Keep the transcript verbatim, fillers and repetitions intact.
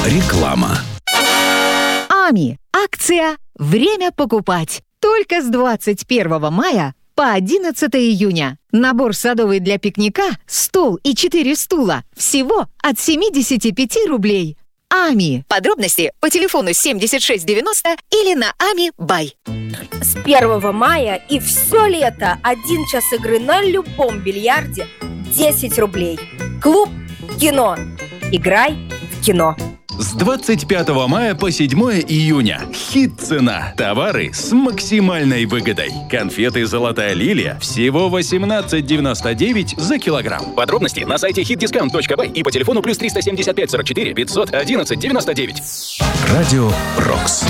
Реклама. АМИ. Акция «Время покупать». Только с двадцать первого мая по одиннадцатого июня. Набор садовый для пикника, стол и четыре стула. Всего от семьдесят пять рублей. АМИ. Подробности по телефону семьдесят шесть девяносто или на ами бай. С первого мая и все лето один час игры на любом бильярде десять рублей. Клуб «Кино». Играй в кино. С двадцать пятого мая по седьмое июня. Хит-цена. Товары с максимальной выгодой. Конфеты «Золотая лилия» всего восемнадцать девяносто девять за килограмм. Подробности на сайте хит дискаунт точка бай и по телефону плюс триста семьдесят пять сорок четыре пятьсот одиннадцать девяносто девять. Радио «Рокс».